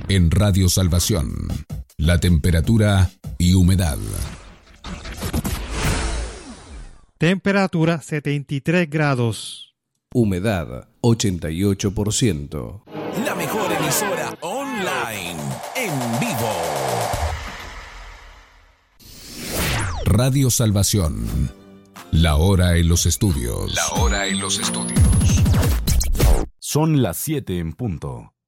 En Radio Salvación, la temperatura y humedad. Temperatura 73 grados. Humedad 88%. La mejor emisora online, en vivo. Radio Salvación. La hora en los estudios. Son las 7 en punto.